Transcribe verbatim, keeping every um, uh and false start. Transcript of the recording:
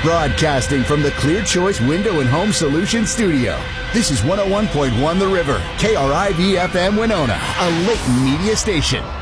Broadcasting from the Clear Choice Window and Home Solutions studio, this is one oh one point one The River, K R I V F M Winona, a Layton media station.